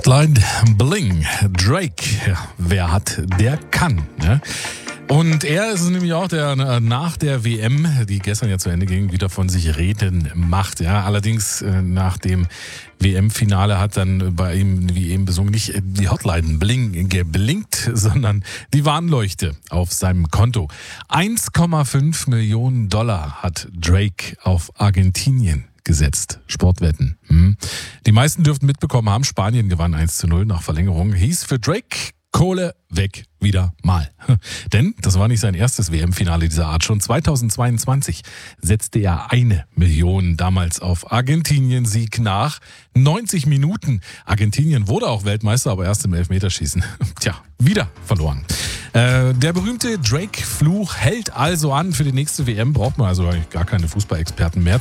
Hotline Bling, Drake, ja, wer hat, der kann. Ne? Und er ist es nämlich auch, der nach der WM, die gestern ja zu Ende ging, wieder von sich reden macht. Ja, allerdings nach dem WM-Finale hat dann bei ihm, wie eben besungen, nicht die Hotline Bling geblinkt, sondern die Warnleuchte auf seinem Konto. 1,5 Millionen Dollar hat Drake auf Argentinien gesetzt. Sportwetten. Die meisten dürften mitbekommen haben, Spanien gewann 1:0 nach Verlängerung. Hieß für Drake: Kohle weg, wieder mal. Denn das war nicht sein erstes WM-Finale dieser Art. Schon 2022 setzte er 1 Million damals auf Argentinien-Sieg nach 90 Minuten. Argentinien wurde auch Weltmeister, aber erst im Elfmeterschießen. Tja, wieder verloren. Der berühmte Drake-Fluch hält also an. Für die nächste WM braucht man also eigentlich gar keine Fußballexperten mehr.